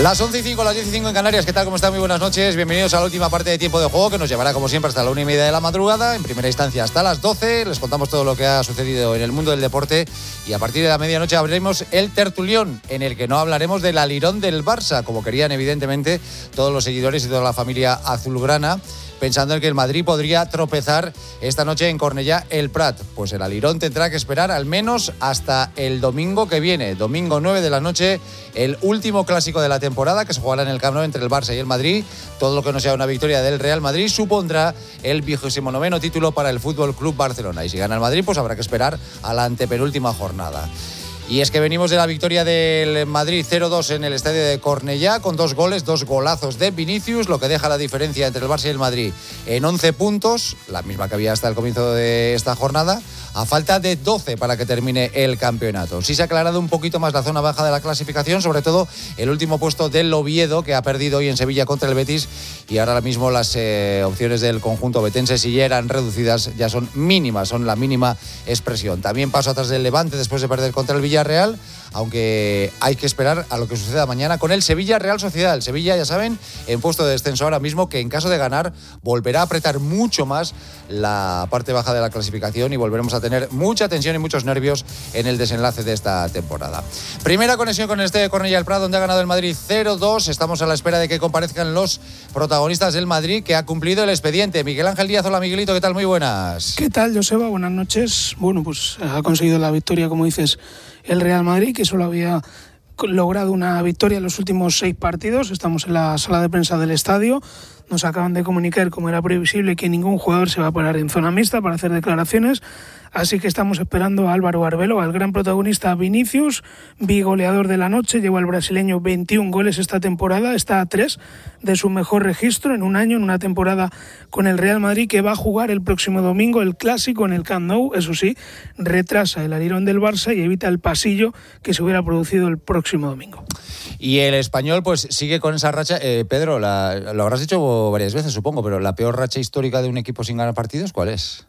Las 11:05, las 10:05 en Canarias. ¿Qué tal? ¿Cómo están? Muy buenas noches. Bienvenidos a la última parte de Tiempo de Juego, que nos llevará, como siempre, hasta la 1:30 de la madrugada. En primera instancia hasta las 12. Les contamos todo lo que ha sucedido en el mundo del deporte. Y a partir de la medianoche abriremos el tertulión, en el que no hablaremos del alirón del Barça, como querían, evidentemente, todos los seguidores y toda la familia azulgrana, pensando en que el Madrid podría tropezar esta noche en Cornellá el Prat. Pues el alirón tendrá que esperar al menos hasta el domingo que viene, domingo 9 de la noche, el último clásico de la temporada, que se jugará en el Camp Nou entre el Barça y el Madrid. Todo lo que no sea una victoria del Real Madrid supondrá el 29º título para el Fútbol Club Barcelona. Y si gana el Madrid, pues habrá que esperar a la antepenúltima jornada. Y es que venimos de la victoria del Madrid 0-2 en el estadio de Cornellá, con 2 goles, 2 golazos de Vinicius, lo que deja la diferencia entre el Barça y el Madrid en 11 puntos, la misma que había hasta el comienzo de esta jornada, a falta de 12 para que termine el campeonato. Sí se ha aclarado un poquito más la zona baja de la clasificación, sobre todo el último puesto del Oviedo, que ha perdido hoy en Sevilla contra el Betis, y ahora mismo las opciones del conjunto betense, si ya eran reducidas, ya son mínimas, son la mínima expresión. También paso atrás del Levante después de perder contra el Villarreal, aunque hay que esperar a lo que suceda mañana con el Sevilla Real Sociedad. El Sevilla, ya saben, en puesto de descenso ahora mismo, que en caso de ganar volverá a apretar mucho más la parte baja de la clasificación y volveremos a tener mucha tensión y muchos nervios en el desenlace de esta temporada. Primera conexión con el estadio de Cornellá el Prat, donde ha ganado el Madrid 0-2. Estamos a la espera de que comparezcan los protagonistas del Madrid, que ha cumplido el expediente. Miguel Ángel Díaz, hola Miguelito, ¿qué tal? Muy buenas. ¿Qué tal, Joseba? Buenas noches. Bueno, pues ha conseguido la victoria, como dices, el Real Madrid, que solo había logrado una victoria en los últimos 6 partidos. Estamos en la sala de prensa del estadio. Nos acaban de comunicar, como era previsible, que ningún jugador se va a parar en zona mixta para hacer declaraciones. Así que estamos esperando a Álvaro Arbeloa, al gran protagonista Vinicius, bigoleador de la noche. Lleva el brasileño 21 goles esta temporada, está a 3 de su mejor registro en un año, en una temporada con el Real Madrid, que va a jugar el próximo domingo el clásico en el Camp Nou. Eso sí, retrasa el alirón del Barça y evita el pasillo que se hubiera producido el próximo domingo. Y el Español pues sigue con esa racha. Pedro, lo habrás dicho varias veces, supongo, pero la peor racha histórica de un equipo sin ganar partidos, ¿cuál es?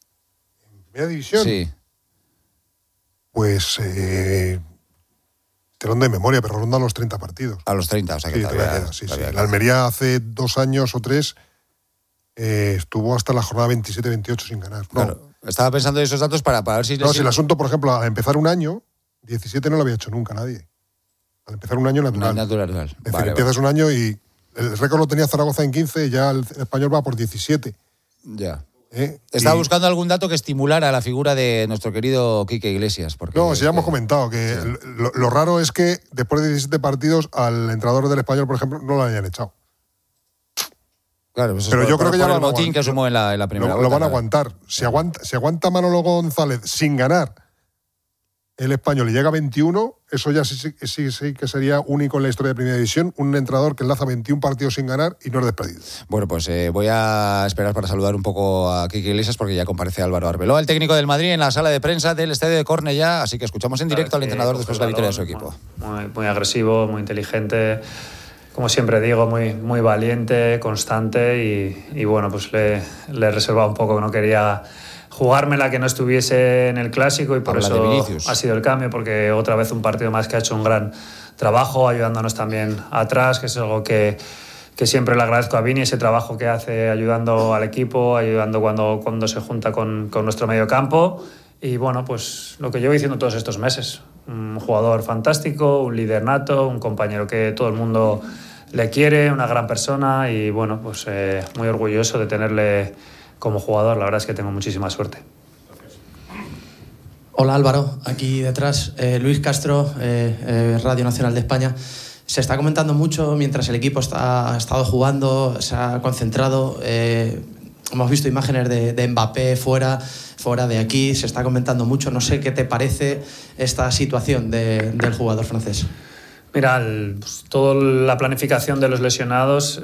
¿Primera división? Sí. Pues telón de memoria, pero ronda los 30 partidos. A los 30, o sea que sí, todavía queda. Sí. La Almería hace 2 años o 3 estuvo hasta la jornada 27-28 sin ganar. No. Claro, estaba pensando en esos datos para ver si... No, si el asunto, por ejemplo, al empezar un año, 17 no lo había hecho nunca nadie. Al empezar un año natural. Natural. Es decir, empiezas un año y el récord lo tenía Zaragoza en 15, ya el Español va por 17. Ya. Estaba buscando algún dato que estimulara la figura de nuestro querido Quique Iglesias. Porque no, ya hemos comentado que sí. Lo raro es que después de 17 partidos al entrenador del Español, por ejemplo, no lo hayan echado. Claro, pues pero yo creo que ya el botín que sumó en la primera vuelta. Lo van a aguantar. Si aguanta Manolo González sin ganar el Español y llega a 21, eso ya sí que sería único en la historia de Primera División, un entrenador que enlaza 21 partidos sin ganar y no es despedido. Bueno, pues voy a esperar para saludar un poco a Quique Iglesias, porque ya comparece Álvaro Arbeloa, el técnico del Madrid, en la sala de prensa del estadio de Cornellá, así que escuchamos en directo al entrenador después de la victoria de su equipo. Muy agresivo, muy inteligente, como siempre digo, muy valiente, constante y bueno, pues le reservaba un poco, que no quería jugármela que no estuviese en el clásico, y por eso ha sido el cambio, porque otra vez un partido más que ha hecho un gran trabajo ayudándonos también atrás, que es algo que siempre le agradezco a Vini, ese trabajo que hace ayudando al equipo, ayudando cuando se junta con nuestro medio campo. Y bueno, pues lo que llevo diciendo todos estos meses, un jugador fantástico, un líder nato, un compañero que todo el mundo le quiere, una gran persona, y bueno, pues muy orgulloso de tenerle como jugador. La verdad es que tengo muchísima suerte. Hola Álvaro, aquí detrás Luis Castro, Radio Nacional de España. Se está comentando mucho mientras el equipo ha estado jugando, se ha concentrado. Hemos visto imágenes de Mbappé fuera de aquí, se está comentando mucho. No sé qué te parece esta situación del jugador francés. Mira, toda la planificación de los lesionados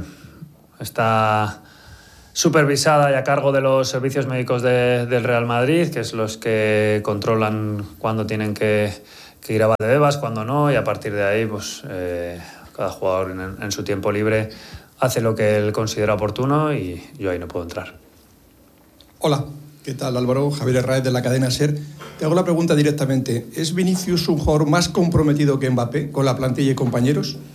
está supervisada y a cargo de los servicios médicos del Real Madrid, que es los que controlan cuándo tienen que ir a Valdebebas, cuándo no, y a partir de ahí pues cada jugador en su tiempo libre hace lo que él considera oportuno, y yo ahí no puedo entrar. Hola, ¿qué tal Álvaro? Javier Herráez de la cadena SER. Te hago la pregunta directamente. ¿Es Vinicius un jugador más comprometido que Mbappé con la plantilla y compañeros?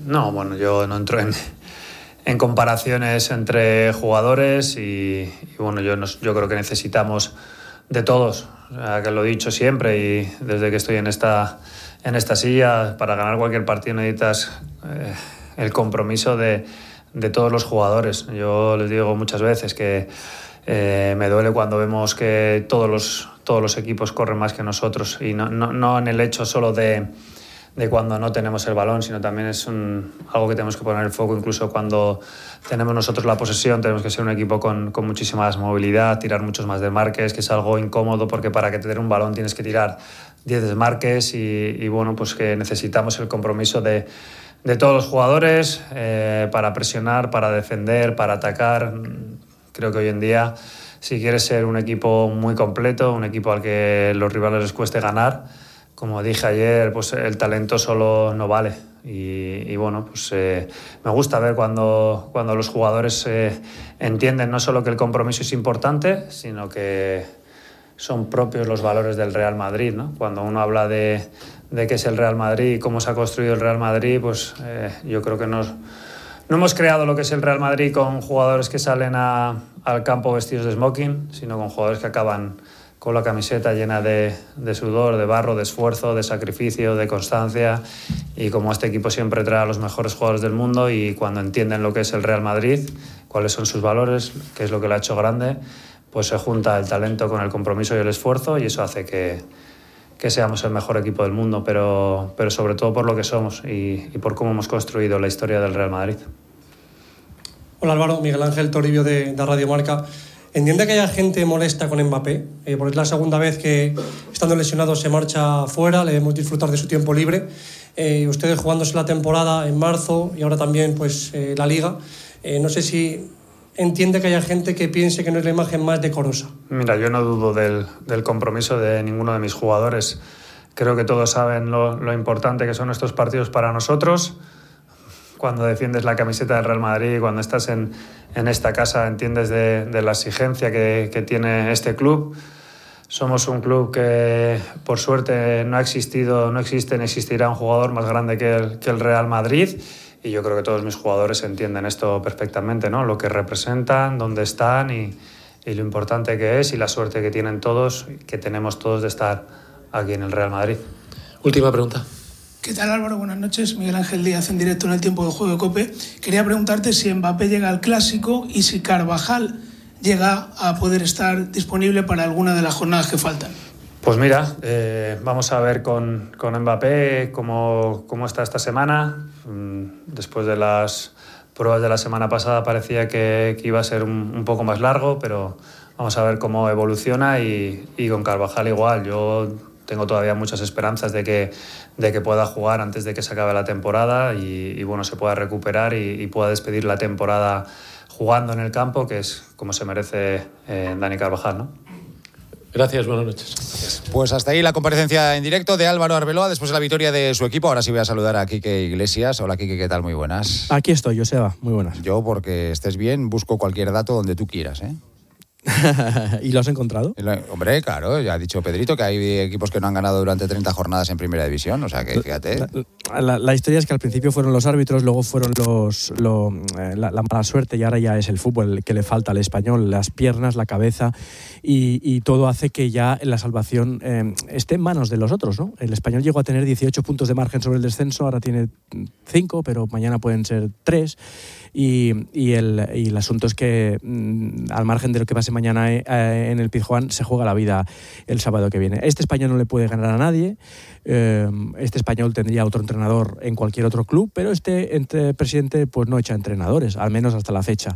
No, bueno, yo no entro en comparaciones entre jugadores y bueno, yo creo que necesitamos de todos, o sea, que lo he dicho siempre y desde que estoy en esta silla, para ganar cualquier partido necesitas el compromiso de todos los jugadores. Yo les digo muchas veces que me duele cuando vemos que todos los equipos corren más que nosotros y no en el hecho solo de cuando no tenemos el balón, sino también es algo que tenemos que poner el foco. Incluso cuando tenemos nosotros la posesión, tenemos que ser un equipo con muchísima más movilidad, tirar muchos más desmarques, que es algo incómodo porque para que te den un balón tienes que tirar 10 desmarques y bueno, pues que necesitamos el compromiso de todos los jugadores para presionar, para defender, para atacar. Creo que hoy en día, si quieres ser un equipo muy completo, un equipo al que los rivales les cueste ganar, como dije ayer, pues el talento solo no vale. Y bueno, pues me gusta ver cuando los jugadores entienden no solo que el compromiso es importante, sino que son propios los valores del Real Madrid, ¿no? Cuando uno habla de qué es el Real Madrid y cómo se ha construido el Real Madrid, pues yo creo que no hemos creado lo que es el Real Madrid con jugadores que salen al campo vestidos de smoking, sino con jugadores que acaban con la camiseta llena de sudor, de barro, de esfuerzo, de sacrificio, de constancia, y como este equipo siempre trae a los mejores jugadores del mundo y cuando entienden lo que es el Real Madrid, cuáles son sus valores, qué es lo que lo ha hecho grande, pues se junta el talento con el compromiso y el esfuerzo y eso hace que seamos el mejor equipo del mundo, pero sobre todo por lo que somos y por cómo hemos construido la historia del Real Madrid. Hola Álvaro, Miguel Ángel Toribio de Radio Marca. ¿Entiende que haya gente molesta con Mbappé? Porque es la segunda vez que, estando lesionado, se marcha fuera, le vemos disfrutar de su tiempo libre. Ustedes jugándose la temporada en marzo y ahora también pues, la Liga. No sé si entiende que haya gente que piense que no es la imagen más decorosa. Mira, yo no dudo del compromiso de ninguno de mis jugadores. Creo que todos saben lo importante que son estos partidos para nosotros. Cuando defiendes la camiseta del Real Madrid, cuando estás en esta casa, entiendes de la exigencia que tiene este club. Somos un club que, por suerte, no existe ni existirá un jugador más grande que el Real Madrid. Y yo creo que todos mis jugadores entienden esto perfectamente, ¿no? Lo que representan, dónde están y lo importante que es y la suerte que tienen todos, que tenemos todos de estar aquí en el Real Madrid. Última pregunta. ¿Qué tal, Álvaro? Buenas noches. Miguel Ángel Díaz en directo en el tiempo de juego de COPE. Quería preguntarte si Mbappé llega al Clásico y si Carvajal llega a poder estar disponible para alguna de las jornadas que faltan. Pues mira, vamos a ver con Mbappé cómo está esta semana. Después de las pruebas de la semana pasada parecía que iba a ser un poco más largo, pero vamos a ver cómo evoluciona y con Carvajal igual. Yo tengo todavía muchas esperanzas de que pueda jugar antes de que se acabe la temporada y bueno, se pueda recuperar y pueda despedir la temporada jugando en el campo, que es como se merece Dani Carvajal, ¿no? Gracias, buenas noches. Gracias. Pues hasta ahí la comparecencia en directo de Álvaro Arbeloa después de la victoria de su equipo. Ahora sí voy a saludar a Quique Iglesias. Hola Quique, ¿qué tal? Muy buenas. Aquí estoy, Joseba, muy buenas. Yo, porque estés bien, busco cualquier dato donde tú quieras, ¿eh? ¿Y lo has encontrado? Hombre, claro, ya ha dicho Pedrito que hay equipos que no han ganado durante 30 jornadas en Primera División, o sea que fíjate. La historia es que al principio fueron los árbitros, luego fueron la mala suerte y ahora ya es el fútbol que le falta al Español, las piernas, la cabeza y todo hace que ya la salvación esté en manos de los otros, ¿no? El Español llegó a tener 18 puntos de margen sobre el descenso, ahora tiene 5, pero mañana pueden ser 3 y el asunto es que al margen de lo que pase mañana en el Pizjuán se juega la vida el sábado que viene. Este Español no le puede ganar a nadie, este Español tendría otro entrenador en cualquier otro club, pero este presidente pues no echa entrenadores, al menos hasta la fecha.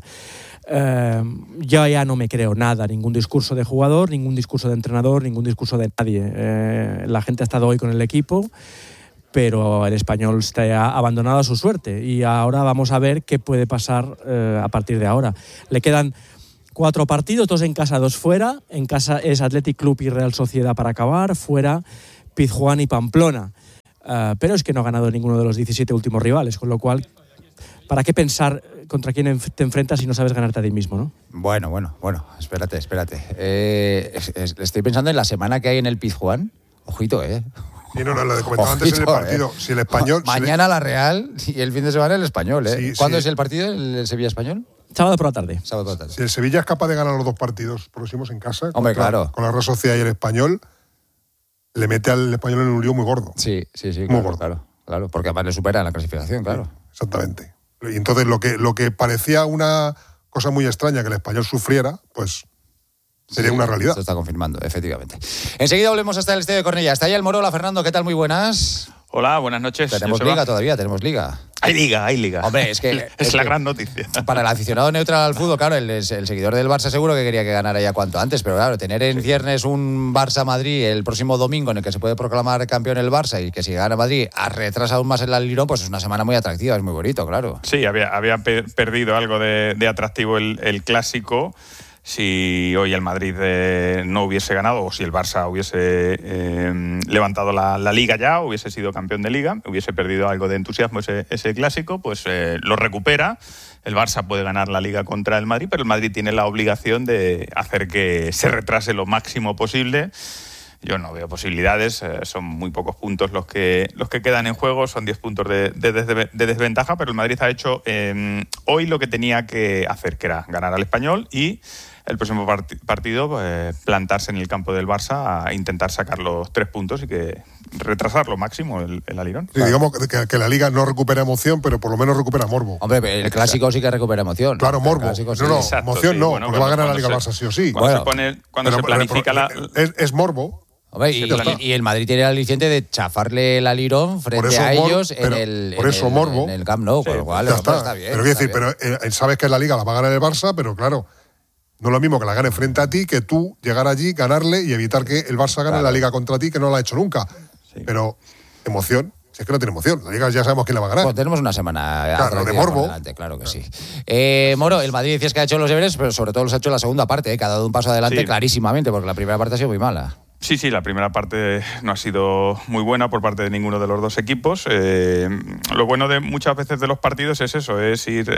Yo ya no me creo nada, ningún discurso de jugador, ningún discurso de entrenador, ningún discurso de nadie. La gente ha estado hoy con el equipo, pero el Español está abandonado a su suerte y ahora vamos a ver qué puede pasar a partir de ahora. Le quedan 4 partidos, 2 en casa, 2 fuera. En casa es Athletic Club y Real Sociedad para acabar, fuera Pizjuán y Pamplona. Pero es que no ha ganado ninguno de los 17 últimos rivales, con lo cual, ¿para qué pensar contra quién te enfrentas si no sabes ganarte a ti mismo, no? Bueno, espérate. Estoy pensando en la semana que hay en el Pizjuán. Ojito, Sí, no, lo comentaba antes en el partido. Si el Español... Mañana la Real y el fin de semana el Español, ¿eh? Sí, ¿Cuándo sí. es el partido, el Sevilla-Español? Sábado por la tarde. Sábado por la tarde. Si el Sevilla es capaz de ganar los 2 partidos próximos en casa, Hombre, claro. con la Real Sociedad y el Español, le mete al Español en un lío muy gordo. Sí, Muy claro, gordo. claro, porque además le supera en la clasificación, claro. Sí, exactamente. Y entonces lo que parecía una cosa muy extraña que el Español sufriera, pues sería una realidad. Se está confirmando, efectivamente. Enseguida volvemos hasta el estadio de Cornellá. Está ahí el Moro. Hola, Fernando, ¿qué tal? Muy buenas. Hola, buenas noches. Tenemos liga todavía, tenemos liga. Hay liga. Hombre, es que... es la gran noticia. Para el aficionado neutral al fútbol, claro, el seguidor del Barça seguro que quería que ganara ya cuanto antes, pero claro, tener en ciernes un Barça-Madrid el próximo domingo en el que se puede proclamar campeón el Barça y que si gana Madrid retrasa aún más el Alirón, pues es una semana muy atractiva, es muy bonito, claro. Sí, había perdido algo de atractivo el clásico. Si hoy el Madrid no hubiese ganado, o si el Barça hubiese levantado la Liga ya, hubiese sido campeón de Liga, hubiese perdido algo de entusiasmo ese clásico, pues lo recupera. El Barça puede ganar la Liga contra el Madrid, pero el Madrid tiene la obligación de hacer que se retrase lo máximo posible. Yo no veo posibilidades, son muy pocos puntos los que quedan en juego, son 10 puntos de desventaja, pero el Madrid ha hecho hoy lo que tenía que hacer, que era ganar al Español y el próximo partido plantarse en el campo del Barça a intentar sacar los 3 puntos y que retrasar lo máximo el Alirón. Sí, digamos que la Liga no recupera emoción, pero por lo menos recupera morbo. Hombre, el clásico sí que recupera emoción. Claro, morbo. Sí. No, Exacto, emoción sí. no, Bueno, porque va a ganar la Liga Barça sí o sí. Cuando se planifica Es morbo. Hombre, y el Madrid tiene el aliciente de chafarle el Alirón frente a ellos en el Camp Nou, por lo cual está bien. Pero quiero decir, pero sabes que la Liga la va a ganar el Barça, pero claro, no es lo mismo que la gane frente a ti que tú llegar allí, ganarle y evitar que el Barça gane la Liga contra ti, que no la ha hecho nunca. Sí. Pero emoción, si es que no tiene emoción. La Liga ya sabemos quién la va a ganar. Pues tenemos una semana de morbo. Adelante, claro que sí. Moro, el Madrid decías que ha hecho los deberes, pero sobre todo los ha hecho en la segunda parte, que ha dado un paso adelante clarísimamente, porque la primera parte ha sido muy mala. Sí, la primera parte no ha sido muy buena por parte de ninguno de los dos equipos. Lo bueno de muchas veces de los partidos es eso, es ir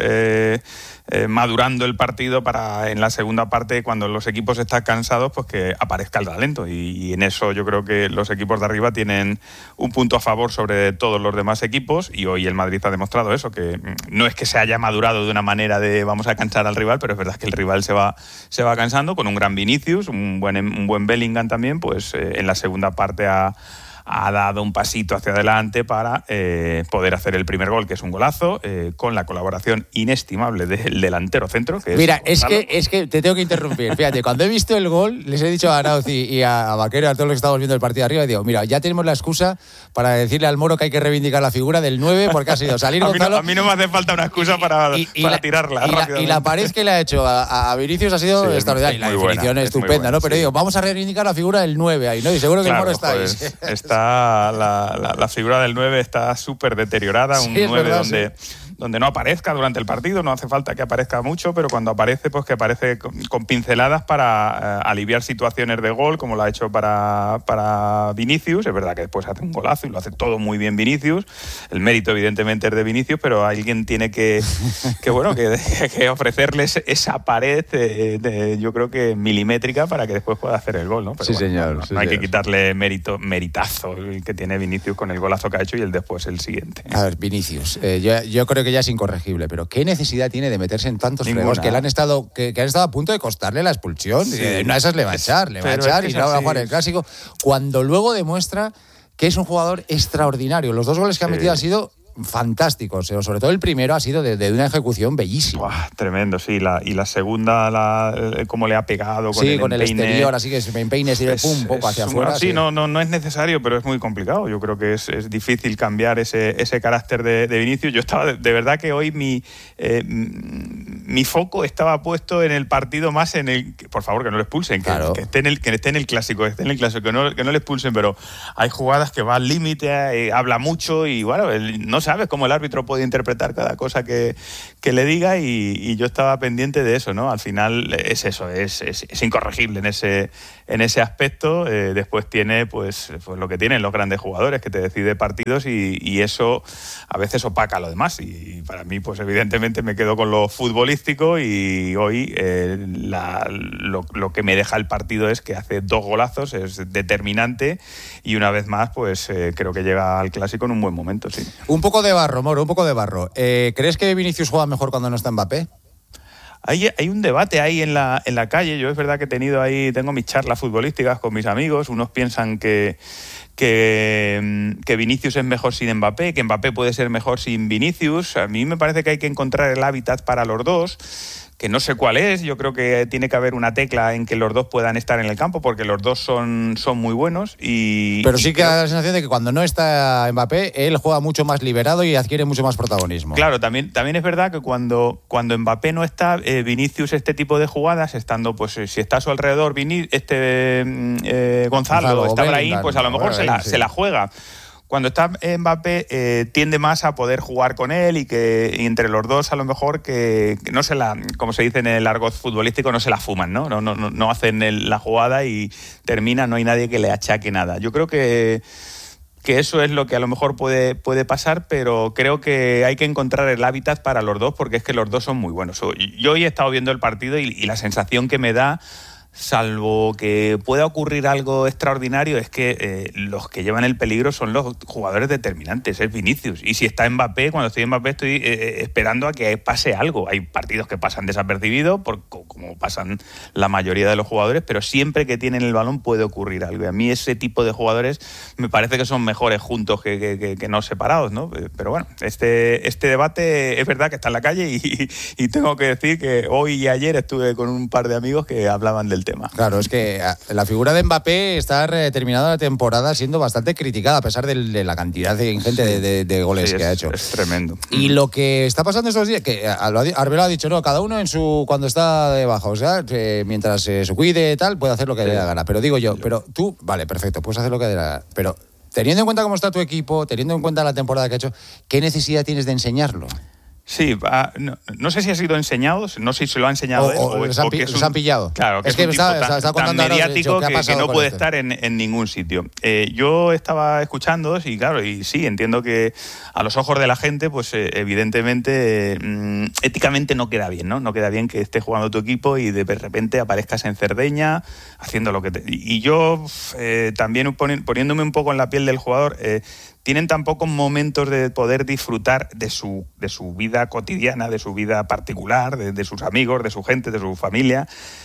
madurando el partido para en la segunda parte, cuando los equipos están cansados, pues que aparezca el talento. Y en eso yo creo que los equipos de arriba tienen un punto a favor sobre todos los demás equipos, y hoy el Madrid ha demostrado eso, que no es que se haya madurado de una manera de vamos a cansar al rival, pero es verdad que el rival se va cansando, con un gran Vinicius, un buen Bellingham también, pues en la segunda parte ha dado un pasito hacia adelante para poder hacer el primer gol, que es un golazo, con la colaboración inestimable del delantero centro, que Mira, es que te tengo que interrumpir. Fíjate, cuando he visto el gol, les he dicho a Arauz y a Vaquero, a todos los que estamos viendo el partido de arriba, y digo, mira, ya tenemos la excusa para decirle al Moro que hay que reivindicar la figura del 9, porque ha sido salir Gonzalo... A mí no me hace falta una excusa para tirarla rápidamente. Y la pared que le ha hecho a Vinicius ha sido extraordinaria. Y la definición es estupenda, ¿no? Pero digo, vamos a reivindicar la figura del 9 ahí, ¿no? Y seguro que el Moro está ahí. Está la figura del 9 está súper deteriorada, un 9 donde no aparezca durante el partido, no hace falta que aparezca mucho, pero cuando aparece, pues que aparece con pinceladas para aliviar situaciones de gol, como lo ha hecho para Vinicius. Es verdad que después hace un golazo y lo hace todo muy bien Vinicius. El mérito evidentemente es de Vinicius, pero alguien tiene que ofrecerles esa pared yo creo que milimétrica para que después pueda hacer el gol, ¿no? Pero sí, señor. No hay que quitarle meritazo el que tiene Vinicius con el golazo que ha hecho y el después el siguiente. A ver, Vinicius, yo creo que ya es incorregible, pero ¿qué necesidad tiene de meterse en tantos fregos que han estado a punto de costarle la expulsión? Sí. Una de esas le va a echar y no va a jugar el clásico, cuando luego demuestra que es un jugador extraordinario. Los 2 goles que ha metido han sido fantásticos, sobre todo el primero ha sido de una ejecución bellísima. Buah, tremendo, sí, y la segunda, cómo le ha pegado con el exterior, así que se me empeine y un poco hacia afuera. Sí, no es necesario, pero es muy complicado. Yo creo que es difícil cambiar ese carácter de Vinicius. Yo estaba, de verdad que hoy mi foco estaba puesto en el partido más en el, por favor, que no lo expulsen, claro. que esté en el clásico, que no le expulsen, pero hay jugadas que va al límite, habla mucho y bueno, no sabes cómo el árbitro puede interpretar cada cosa que le diga, y yo estaba pendiente de eso, ¿no? Al final es eso, es incorregible en ese aspecto. Después tiene pues lo que tienen los grandes jugadores, que te decide partidos, y eso a veces opaca lo demás, y para mí pues evidentemente me quedo con lo futbolístico, futbolístico y hoy lo que me deja el partido es que hace 2 golazos, es determinante y una vez más pues creo que llega al Clásico en un buen momento, sí. Un poco de barro, Moro, un poco de barro. ¿Crees que Vinicius juega mejor cuando no está Mbappé? Hay un debate ahí en la calle. Yo es verdad que tengo mis charlas futbolísticas con mis amigos. Unos piensan que Vinicius es mejor sin Mbappé, que Mbappé puede ser mejor sin Vinicius. A mí me parece que hay que encontrar el hábitat para los dos, que no sé cuál es. Yo creo que tiene que haber una tecla en que los dos puedan estar en el campo, porque los dos son muy buenos. Pero sí que da la sensación de que cuando no está Mbappé, él juega mucho más liberado y adquiere mucho más protagonismo. Claro, también es verdad que cuando Mbappé no está, Vinicius este tipo de jugadas, estando pues si está a su alrededor Gonzalo o está Brahim, pues a lo mejor se la juega. Cuando está Mbappé tiende más a poder jugar con él y entre los dos a lo mejor que no se la, como se dice en el argot futbolístico, no se la fuman, ¿no? No hacen la jugada y termina, no hay nadie que le achaque nada. Yo creo que eso es lo que a lo mejor puede pasar, pero creo que hay que encontrar el hábitat para los dos, porque es que los dos son muy buenos. Yo hoy he estado viendo el partido y la sensación que me da, salvo que pueda ocurrir algo extraordinario, es que los que llevan el peligro son los jugadores determinantes, es Vinicius. Y si está Mbappé, cuando estoy Mbappé estoy esperando a que pase algo. Hay partidos que pasan desapercibidos, como pasan la mayoría de los jugadores, pero siempre que tienen el balón puede ocurrir algo. Y a mí ese tipo de jugadores me parece que son mejores juntos que no separados, ¿no? Pero bueno, este debate es verdad que está en la calle y tengo que decir que hoy y ayer estuve con un par de amigos que hablaban del tema. Claro, es que la figura de Mbappé está terminada la temporada siendo bastante criticada a pesar de la cantidad ingente de goles que ha hecho. Es tremendo. Y lo que está pasando estos días, que Arbelo ha dicho, no, cada uno cuando está debajo, o sea, mientras se cuide y tal, puede hacer lo que le dé la gana. Pero digo yo, pero tú, vale, perfecto, puedes hacer lo que dé la gana, pero teniendo en cuenta cómo está tu equipo, teniendo en cuenta la temporada que ha hecho, ¿qué necesidad tienes de enseñarlo? Sí, no sé si ha sido enseñado, no sé si se lo ha enseñado él o les han pillado. Claro, que es un tipo tan mediático que no puede estar en ningún sitio. Yo estaba escuchando y sí, entiendo que a los ojos de la gente, pues evidentemente, éticamente no queda bien, ¿no? No queda bien que estés jugando tu equipo y de repente aparezcas en Cerdeña haciendo lo que Y yo también poniéndome un poco en la piel del jugador, tienen tan pocos momentos de poder disfrutar de su vida cotidiana, de su vida particular, de sus amigos, de su gente, de su familia.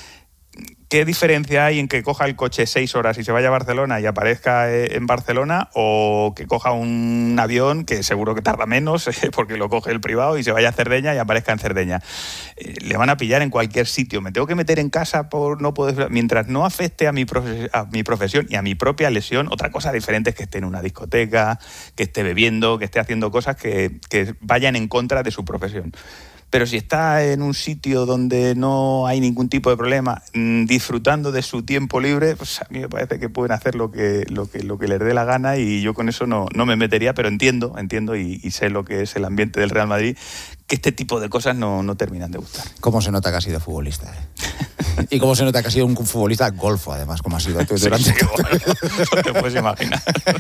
¿Qué diferencia hay en que coja el coche 6 horas y se vaya a Barcelona y aparezca en Barcelona, o que coja un avión que seguro que tarda menos porque lo coge el privado y se vaya a Cerdeña y aparezca en Cerdeña? Le van a pillar en cualquier sitio. Me tengo que meter en casa por no poder, mientras no afecte a mi profesión y a mi propia lesión. Otra cosa diferente es que esté en una discoteca, que esté bebiendo, que esté haciendo cosas que vayan en contra de su profesión. Pero si está en un sitio donde no hay ningún tipo de problema, disfrutando de su tiempo libre, pues a mí me parece que pueden hacer lo que les dé la gana, y yo con eso no me metería, pero entiendo y sé lo que es el ambiente del Real Madrid, que este tipo de cosas no terminan de gustar. ¿Cómo se nota que has sido futbolista? Y cómo se nota que has sido un futbolista golfo, además, como has sido tú durante... Sí, bueno, no te puedes imaginar.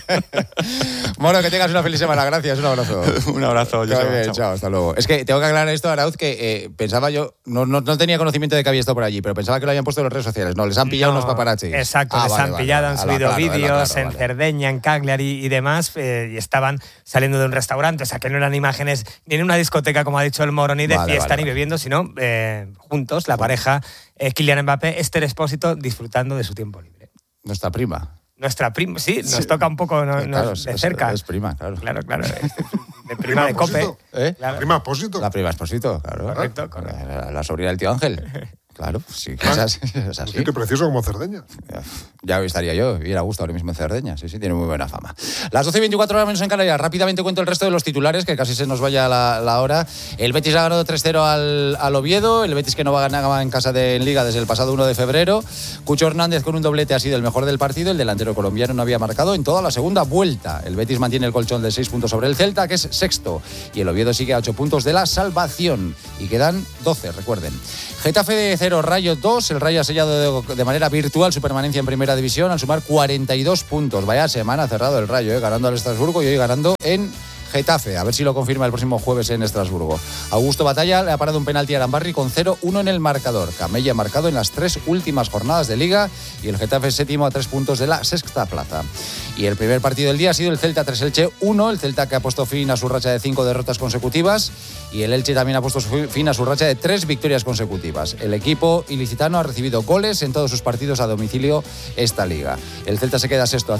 Moro, que tengas una feliz semana. Gracias, un abrazo. Un abrazo. Chao, hasta luego. Es que tengo que aclarar esto, Arauz, que pensaba yo, no tenía conocimiento de que había estado por allí, pero pensaba que lo habían puesto en las redes sociales. No, les han pillado unos paparazzi. Exacto, les han pillado, han subido vídeos en Cerdeña, en Cagliari y demás, y estaban saliendo de un restaurante, o sea que no eran imágenes ni en una discoteca, como ha dicho el Moro, ni de fiesta ni bebiendo, sino juntos, la pareja Kylian Mbappé, Esther Expósito, disfrutando de su tiempo libre. Nuestra prima, sí, nos toca un poco claro, de cerca. Es prima, claro. Claro. De prima de Cope. La prima Expósito. La prima Expósito, claro. Correcto. La sobrina del tío Ángel. Claro, sí, es así. Un sitio precioso como Cerdeña. Ya estaría yo, ir a gusto ahora mismo en Cerdeña. Sí, tiene muy buena fama. Las 12:24 menos en Canarias. Rápidamente cuento el resto de los titulares, que casi se nos vaya la hora. El Betis ha ganado 3-0 al Oviedo. El Betis que no va a ganar en casa en Liga desde el pasado 1 de febrero. Cucho Hernández con un doblete ha sido el mejor del partido. El delantero colombiano no había marcado en toda la segunda vuelta. El Betis mantiene el colchón de 6 puntos sobre el Celta, que es sexto. Y el Oviedo sigue a 8 puntos de la salvación. Y quedan 12, recuerden. Getafe de 0, Rayo 2. El Rayo ha sellado de manera virtual su permanencia en Primera División al sumar 42 puntos. Vaya semana cerrado el Rayo, ganando al Estrasburgo y hoy ganando en Getafe, a ver si lo confirma el próximo jueves en Estrasburgo. Augusto Batalla le ha parado un penalti a Arambarri con 0-1 en el marcador. Camella ha marcado en las 3 últimas jornadas de Liga y el Getafe es séptimo a 3 puntos de la sexta plaza. Y el primer partido del día ha sido el Celta 3 Elche 1, el Celta que ha puesto fin a su racha de 5 derrotas consecutivas, y el Elche también ha puesto fin a su racha de 3 victorias consecutivas. El equipo ilicitano ha recibido goles en todos sus partidos a domicilio esta liga. El Celta se queda sexto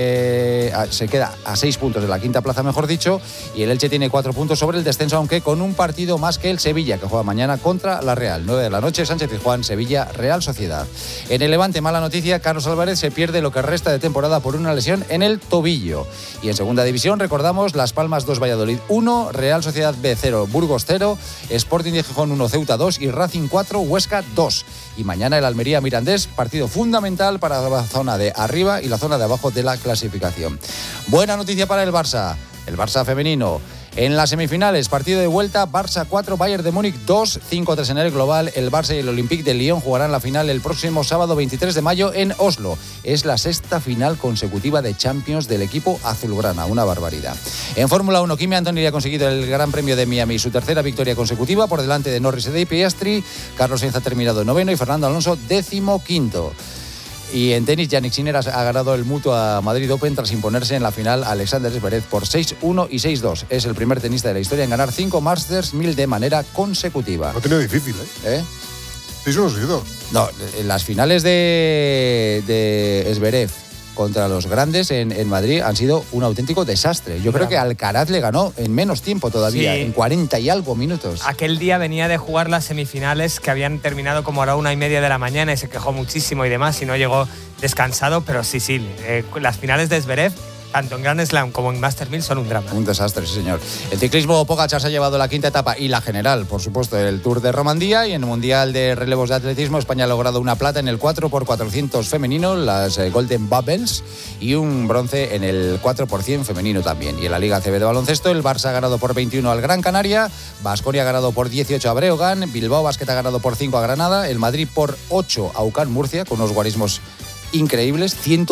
se queda a 6 puntos de la quinta plaza, mejor dicho, y el Elche tiene 4 puntos sobre el descenso, aunque con un partido más que el Sevilla, que juega mañana contra la Real. 9 de la noche, Sánchez-Pizjuán, Sevilla, Real Sociedad. En el Levante, mala noticia, Carlos Álvarez se pierde lo que resta de temporada por una lesión en el tobillo. Y en segunda división, recordamos, Las Palmas 2, Valladolid 1, Real Sociedad B 0, Burgos 0, Sporting de Gijón 1, Ceuta 2 y Racing 4, Huesca 2. Y mañana el Almería Mirandés, partido fundamental para la zona de arriba y la zona de abajo de la clasificación. Buena noticia para el Barça femenino. En las semifinales, partido de vuelta, Barça 4, Bayern de Múnich 2, 5-3 en el global. El Barça y el Olympique de Lyon jugarán la final el próximo sábado 23 de mayo en Oslo. Es la sexta final consecutiva de Champions del equipo azulgrana, una barbaridad. En Fórmula 1, Kimi Antonelli ha conseguido el Gran Premio de Miami, su tercera victoria consecutiva por delante de Norris y Piastri. Carlos Sainz ha terminado noveno y Fernando Alonso 15º. Y en tenis, Jannik Sinner ha ganado el Mutua Madrid Open tras imponerse en la final a Alexander Zverev por 6-1 y 6-2. Es el primer tenista de la historia en ganar 5 Masters 1000 de manera consecutiva. Lo ha tenido difícil, ¿eh? 6-1, 6-2. No, las finales de Zverev contra los grandes en Madrid han sido un auténtico desastre. Yo creo que Alcaraz le ganó en menos tiempo todavía, en 40 y algo minutos. Aquel día venía de jugar las semifinales que habían terminado como a la 1:30 de la mañana y se quejó muchísimo y demás y no llegó descansado, pero sí, las finales de Zverev, tanto en Grand Slam como en Masters 1000, son un drama. Un desastre, sí señor. El ciclismo, Pogačar se ha llevado la quinta etapa y la general, por supuesto, el Tour de Romandía, y en el Mundial de Relevos de Atletismo España ha logrado una plata en el 4x400 femenino, las Golden Bubbles, y un bronce en el 4x100 femenino también. Y en la Liga CB de baloncesto, el Barça ha ganado por 21 al Gran Canaria, Baskonia ha ganado por 18 a Breogán, Bilbao Basket ha ganado por 5 a Granada, el Madrid por 8 a UCAM Murcia, con unos guarismos increíbles,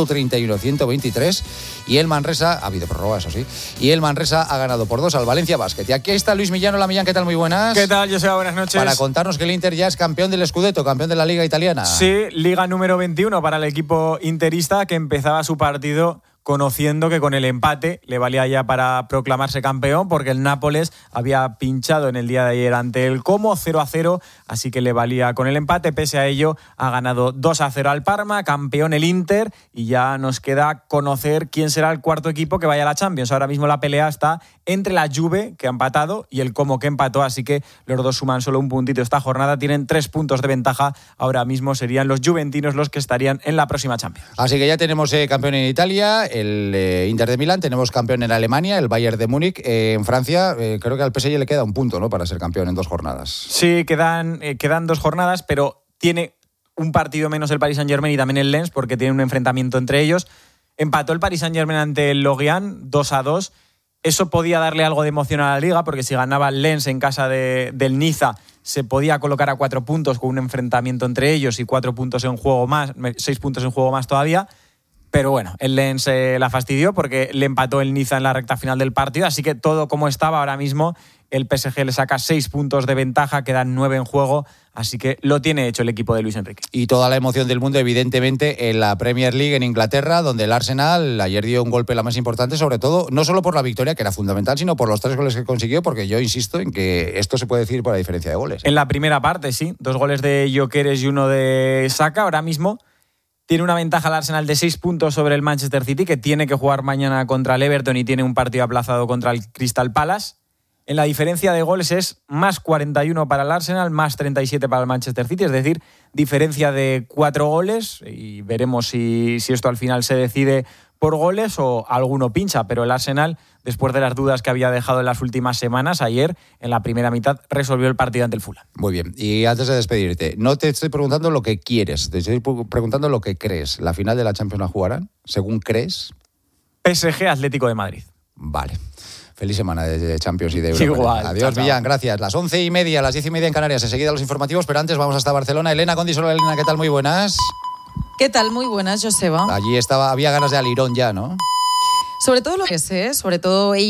131-123, y el Manresa, ha habido prórroga, eso sí, y el Manresa ha ganado por 2 al Valencia Basket. Y aquí está Luis Millán. Hola Millán, ¿qué tal? Muy buenas. ¿Qué tal, Joseba? Buenas noches. Para contarnos que el Inter ya es campeón del Scudetto, campeón de la Liga Italiana. Sí, Liga número 21 para el equipo interista, que empezaba su partido conociendo que con el empate le valía ya para proclamarse campeón, porque el Nápoles había pinchado en el día de ayer ante el Como 0-0, así que le valía con el empate. Pese a ello, ha ganado 2-0 al Parma, campeón el Inter, y ya nos queda conocer quién será el cuarto equipo que vaya a la Champions. Ahora mismo la pelea está entre la Juve, que ha empatado, y el Como, que empató, así que los dos suman solo un puntito esta jornada, tienen 3 puntos de ventaja. Ahora mismo serían los juventinos los que estarían en la próxima Champions. Así que ya tenemos campeón en Italia, el Inter de Milán, tenemos campeón en Alemania, el Bayern de Múnich. En Francia, creo que al PSG le queda un punto, ¿no?, para ser campeón en 2 jornadas. Sí, quedan 2 jornadas, pero tiene un partido menos el Paris Saint-Germain y también el Lens, porque tiene un enfrentamiento entre ellos. Empató el Paris Saint-Germain ante el Lorient 2-2. Eso podía darle algo de emoción a la Liga, porque si ganaba el Lens en casa del Niza, se podía colocar a 4 puntos con un enfrentamiento entre ellos y 4 puntos en juego más, 6 puntos en juego más todavía. Pero bueno, el Lens la fastidió porque le empató el Niza en la recta final del partido, así que todo como estaba ahora mismo, el PSG le saca 6 puntos de ventaja, quedan 9 en juego, así que lo tiene hecho el equipo de Luis Enrique. Y toda la emoción del mundo, evidentemente, en la Premier League en Inglaterra, donde el Arsenal ayer dio un golpe la más importante, sobre todo, no solo por la victoria, que era fundamental, sino por los 3 goles que consiguió, porque yo insisto en que esto se puede decir por la diferencia de goles. En la primera parte, sí, 2 goles de Gyökeres y 1 de Saka. Ahora mismo tiene una ventaja el Arsenal de 6 puntos sobre el Manchester City, que tiene que jugar mañana contra el Everton y tiene un partido aplazado contra el Crystal Palace. En la diferencia de goles es más 41 para el Arsenal, más 37 para el Manchester City, es decir, diferencia de 4 goles, y veremos si esto al final se decide por goles o alguno pincha, pero el Arsenal, después de las dudas que había dejado en las últimas semanas, ayer en la primera mitad resolvió el partido ante el Fulham. Muy bien, y antes de despedirte, no te estoy preguntando lo que quieres, te estoy preguntando lo que crees. ¿La final de la Champions la jugarán, según crees? PSG Atlético de Madrid. Vale. Feliz semana de Champions y de Europa. Igual. Adiós, chao, Millán, gracias. Las 11:30, las 10:30 en Canarias. Enseguida los informativos, pero antes vamos hasta Barcelona. Elena Condisolo. Elena, ¿qué tal? Muy buenas. ¿Qué tal? Muy buenas, Joseba. Allí había ganas de alirón ya, ¿no? Sobre todo lo que sé, sobre todo